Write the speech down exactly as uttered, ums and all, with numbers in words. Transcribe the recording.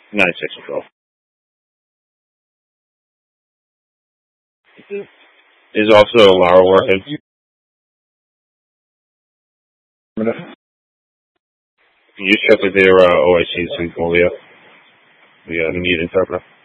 nine six twelve. Is also Lara Warhead. You check with their uh, O I C Symphonia. The uh, immediate interpreter.